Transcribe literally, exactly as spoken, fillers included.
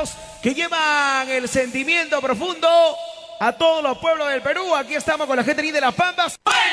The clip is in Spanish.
Pampeanos que llevan el sentimiento profundo a todos los pueblos del Perú. Aquí estamos con la gente de Las Pampas.